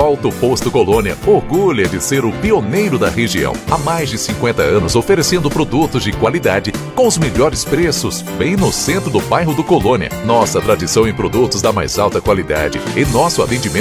Alto Posto Colônia orgulha de ser o pioneiro da região. Há mais de 50 anos oferecendo produtos de qualidade com os melhores preços, bem no centro do bairro do Colônia. Nossa tradição em produtos da mais alta qualidade e nosso atendimento